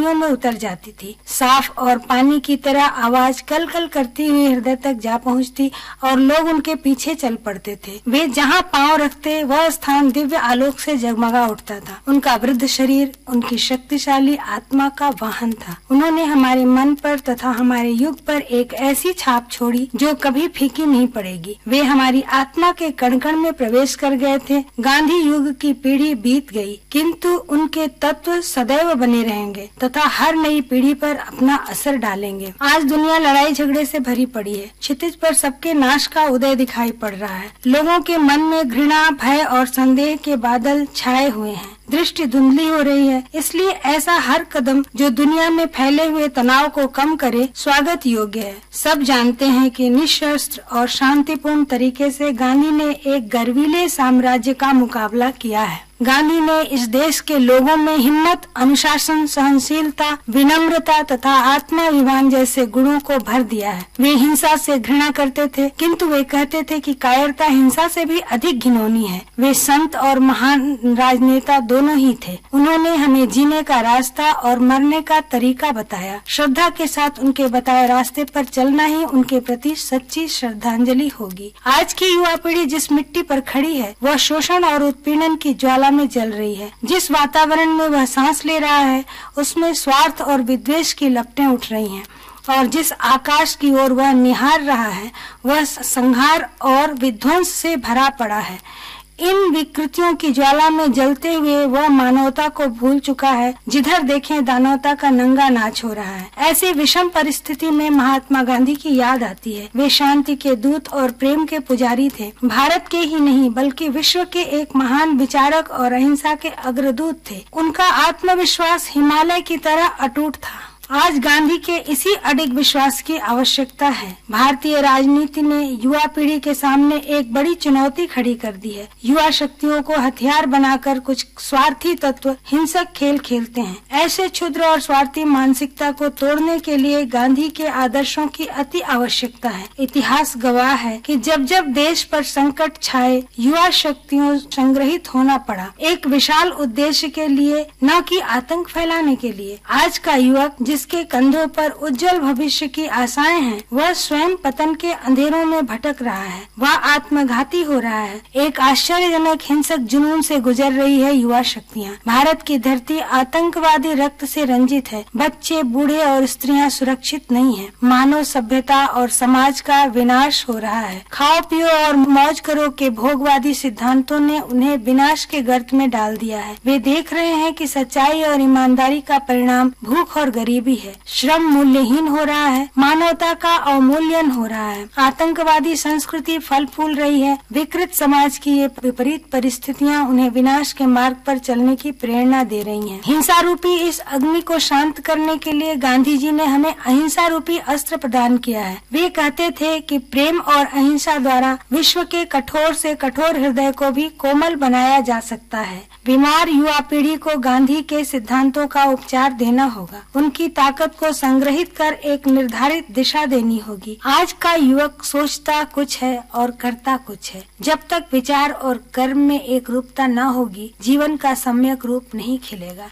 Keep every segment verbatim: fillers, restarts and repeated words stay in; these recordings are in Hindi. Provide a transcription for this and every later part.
गहराइयों में उतर जाती थी। साफ और पानी की तरह आवाज कल कल करती हुई हृदय तक जा पहुंचती और लोग उनके पीछे चल पड़ते थे। वे जहाँ पांव रखते वह स्थान दिव्य आलोक से जगमगा उठता था। उनका वृद्ध शरीर उनकी शक्तिशाली आत्मा का वाहन था। उन्होंने हमारे मन पर तथा हमारे युग पर एक ऐसी छाप छोड़ी जो कभी फीकी नहीं पड़ेगी। वे हमारी आत्मा के कण कण में प्रवेश कर गए थे। गांधी युग की पीढ़ी बीत गई, किंतु उनके तत्व सदैव बने रहेंगे तथा हर नई पीढ़ी पर अपना असर डालेंगे। आज दुनिया लड़ाई झगड़े से भरी पड़ी है। क्षितिज पर सबके नाश का उदय दिखाई पड़ रहा है। लोगों के मन में घृणा, भय और संदेह के बादल छाए हुए हैं। दृष्टि धुंधली हो रही है। इसलिए ऐसा हर कदम जो दुनिया में फैले हुए तनाव को कम करे स्वागत योग्य है। सब जानते हैं कि निशस्त्र और शांतिपूर्ण तरीके से गांधी ने एक गर्वीले साम्राज्य का मुकाबला किया है। गांधी ने इस देश के लोगों में हिम्मत, अनुशासन, सहनशीलता, विनम्रता तथा आत्माभिमान जैसे गुणों को भर दिया है। वे हिंसा से घृणा करते थे, किंतु वे कहते थे कि कायरता हिंसा से भी अधिक घिनौनी है। वे संत और महान राजनेता दोनों ही थे। उन्होंने हमें जीने का रास्ता और मरने का तरीका बताया। श्रद्धा के साथ उनके बताए रास्ते पर चलना ही उनके प्रति सच्ची श्रद्धांजलि होगी। आज की युवा पीढ़ी जिस मिट्टी पर खड़ी है वह शोषण और उत्पीड़न की ज्वाला में जल रही है। जिस वातावरण में वह सांस ले रहा है उसमें स्वार्थ और विद्वेष की लपटें उठ रही हैं और जिस आकाश की ओर वह निहार रहा है वह संहार और विध्वंस से भरा पड़ा है। इन विकृतियों की ज्वाला में जलते हुए वह मानवता को भूल चुका है। जिधर देखें दानवता का नंगा नाच हो रहा है। ऐसी विषम परिस्थिति में महात्मा गांधी की याद आती है। वे शांति के दूत और प्रेम के पुजारी थे। भारत के ही नहीं बल्कि विश्व के एक महान विचारक और अहिंसा के अग्रदूत थे। उनका आत्मविश्वास हिमालय की तरह अटूट था। आज गांधी के इसी अडिग विश्वास की आवश्यकता है। भारतीय राजनीति ने युवा पीढ़ी के सामने एक बड़ी चुनौती खड़ी कर दी है। युवा शक्तियों को हथियार बनाकर कुछ स्वार्थी तत्व हिंसक खेल खेलते हैं। ऐसे क्षुद्र और स्वार्थी मानसिकता को तोड़ने के लिए गांधी के आदर्शों की अति आवश्यकता है। इतिहास गवाह है कि जब जब देश पर संकट छाए युवा शक्तियों संग्रहित होना पड़ा, एक विशाल उद्देश्य के लिए, न कि आतंक फैलाने के लिए। आज का युवक जिसके कंधों पर उज्जवल भविष्य की आशाएं हैं, वह स्वयं पतन के अंधेरों में भटक रहा है। वह आत्मघाती हो रहा है। एक आश्चर्यजनक हिंसक जुनून से गुजर रही है युवा शक्तियाँ। भारत की धरती आतंकवादी रक्त से रंजित है। बच्चे, बूढ़े और स्त्रियाँ सुरक्षित नहीं है। मानव सभ्यता और समाज का विनाश हो रहा है। खाओ पियो और मौज करो के भोगवादी सिद्धांतों ने उन्हें विनाश के गर्त में डाल दिया है। वे देख रहे हैं कि सच्चाई और ईमानदारी का परिणाम भूख और गरीबी है। श्रम मूल्यहीन हो रहा है। मानवता का अवमूल्यन हो रहा है। आतंकवादी संस्कृति फल फूल रही है। विकृत समाज की ये विपरीत परिस्थितियाँ उन्हें विनाश के मार्ग पर चलने की प्रेरणा दे रही हैं। हिंसा रूपी इस अग्नि को शांत करने के लिए गांधी जी ने हमें अहिंसा रूपी अस्त्र प्रदान किया है। वे कहते थे कि प्रेम और अहिंसा द्वारा विश्व के कठोर से कठोर हृदय को भी कोमल बनाया जा सकता है। बीमार युवा पीढ़ी को गांधी के सिद्धांतों का उपचार देना होगा। उनकी ताकत को संग्रहित कर एक निर्धारित दिशा देनी होगी। आज का युवक सोचता कुछ है और करता कुछ है। जब तक विचार और कर्म में एक रूपता न होगी, जीवन का सम्यक रूप नहीं खिलेगा।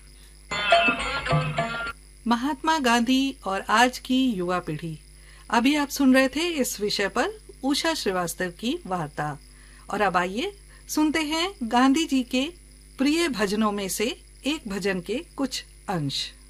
महात्मा गांधी और आज की युवा पीढ़ी, अभी आप सुन रहे थे इस विषय पर उषा श्रीवास्तव की वार्ता। और अब आइए सुनते हैं गांधी जी के प्रिय भजनों में से एक भजन के कुछ अंश।